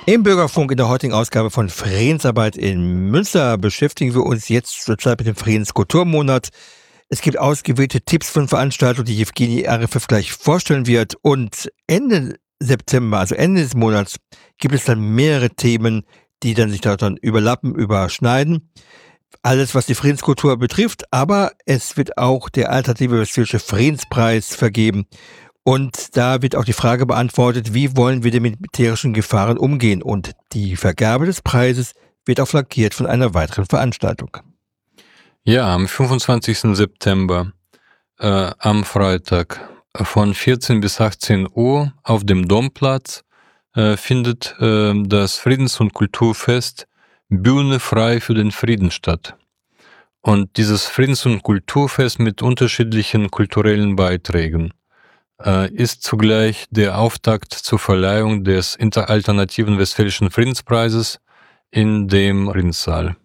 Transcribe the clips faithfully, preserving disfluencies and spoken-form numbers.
Im Bürgerfunk in der heutigen Ausgabe von Friedensarbeit in Münster beschäftigen wir uns jetzt zurzeit mit dem Friedenskulturmonat. Es gibt ausgewählte Tipps von Veranstaltungen, die Jewgeni R F F gleich vorstellen wird. Und Ende September, also Ende des Monats, gibt es dann mehrere Themen, die dann sich da dann überlappen, überschneiden. Alles, was die Friedenskultur betrifft, aber es wird auch der Alternative Westfälische Friedenspreis vergeben. Und da wird auch die Frage beantwortet, wie wollen wir denn mit militärischen Gefahren umgehen? Und die Vergabe des Preises wird auch flankiert von einer weiteren Veranstaltung. Ja, am fünfundzwanzigsten September, äh, am Freitag, von vierzehn bis achtzehn Uhr auf dem Domplatz äh, findet äh, das Friedens- und Kulturfest Bühne frei für den Frieden statt. Und dieses Friedens- und Kulturfest mit unterschiedlichen kulturellen Beiträgen ist zugleich der Auftakt zur Verleihung des Alternativen Westfälischen Friedenspreises in dem Friedenssaal.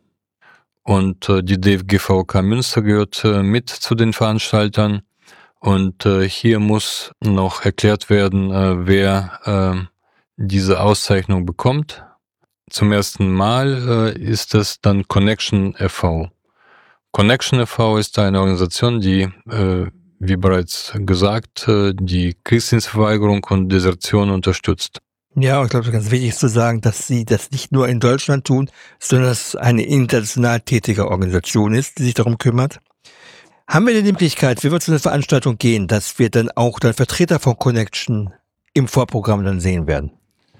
Und äh, die D F G V K Münster gehört äh, mit zu den Veranstaltern. Und äh, hier muss noch erklärt werden, äh, wer äh, diese Auszeichnung bekommt. Zum ersten Mal äh, ist es dann Connection e V Connection e V ist eine Organisation, die äh, wie bereits gesagt, die Kriegsdienstverweigerung und Desertion unterstützt. Ja, und ich glaube, es ist ganz wichtig zu sagen, dass sie das nicht nur in Deutschland tun, sondern dass es eine international tätige Organisation ist, die sich darum kümmert. Haben wir denn die Möglichkeit, wenn wir zu einer Veranstaltung gehen, dass wir dann auch dann Vertreter von Connection im Vorprogramm dann sehen werden?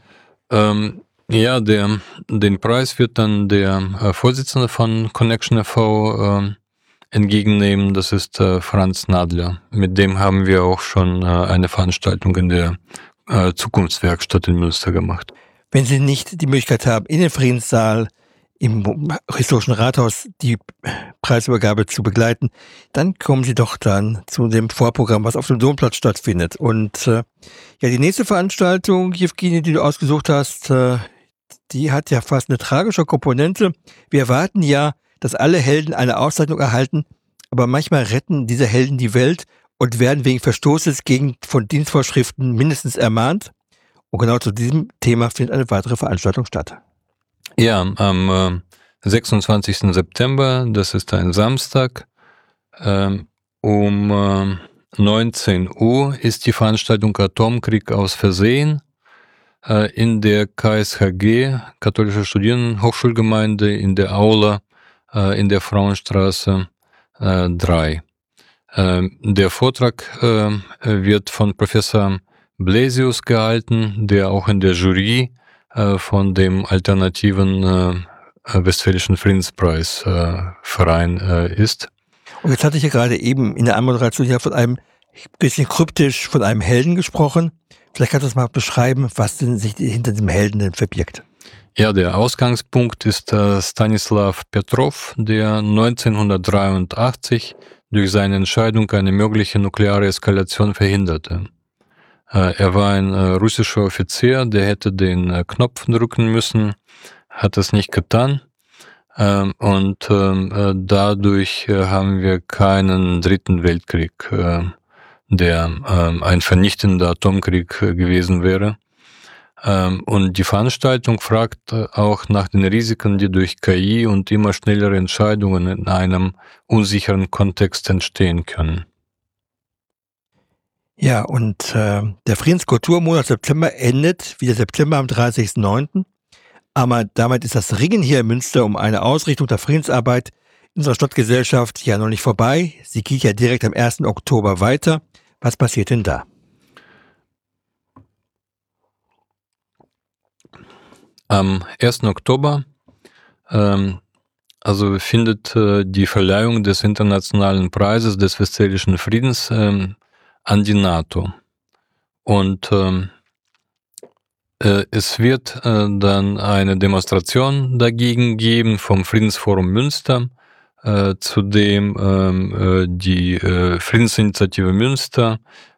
Ähm, ja, der, den Preis wird dann der äh, Vorsitzende von Connection e V äh, entgegennehmen, das ist äh, Franz Nadler. Mit dem haben wir auch schon äh, eine Veranstaltung in der äh, Zukunftswerkstatt in Münster gemacht. Wenn Sie nicht die Möglichkeit haben, in den Friedenssaal im historischen Rathaus die Preisübergabe zu begleiten, dann kommen Sie doch dann zu dem Vorprogramm, was auf dem Domplatz stattfindet. Und äh, ja, die nächste Veranstaltung, Jewgeni, die du ausgesucht hast, äh, die hat ja fast eine tragische Komponente. Wir erwarten ja, dass alle Helden eine Auszeichnung erhalten, aber manchmal retten diese Helden die Welt und werden wegen Verstoßes gegen von Dienstvorschriften mindestens ermahnt. Und genau zu diesem Thema findet eine weitere Veranstaltung statt. Ja, am äh, sechsundzwanzigsten September, das ist ein Samstag, äh, um äh, neunzehn Uhr ist die Veranstaltung Atomkrieg aus Versehen äh, in der K S H G, Katholische Studierendenhochschulgemeinde, in der Aula in der Frauenstraße äh, drei. Äh, der Vortrag äh, wird von Professor Blesius gehalten, der auch in der Jury äh, von dem alternativen äh, Westfälischen Friedenspreis äh, Verein äh, ist. Und jetzt hatte ich ja gerade eben in der Anmoderation ja von einem bisschen kryptisch von einem Helden gesprochen. Vielleicht kannst du das mal beschreiben, was denn sich hinter dem Helden denn verbirgt. Ja, der Ausgangspunkt ist äh, Stanislav Petrov, der neunzehnhundertdreiundachtzig durch seine Entscheidung eine mögliche nukleare Eskalation verhinderte. Äh, er war ein äh, russischer Offizier, der hätte den äh, Knopf drücken müssen, hat es nicht getan. Äh, und äh, dadurch äh, haben wir keinen dritten Weltkrieg, äh, der äh, ein vernichtender Atomkrieg äh, gewesen wäre. Und die Veranstaltung fragt auch nach den Risiken, die durch K I und immer schnellere Entscheidungen in einem unsicheren Kontext entstehen können. Ja, und äh, der Friedenskulturmonat September endet wie der September am dreißigsten neunten Aber damit ist das Ringen hier in Münster um eine Ausrichtung der Friedensarbeit in unserer Stadtgesellschaft ja noch nicht vorbei. Sie geht ja direkt am ersten Oktober weiter. Was passiert denn da? Am ersten Oktober ähm, also findet äh, die Verleihung des Internationalen Preises des Westfälischen Friedens ähm, an die NATO. Und ähm, äh, es wird äh, dann eine Demonstration dagegen geben vom Friedensforum Münster, äh, zu dem ähm, äh, die äh, Friedensinitiative Münster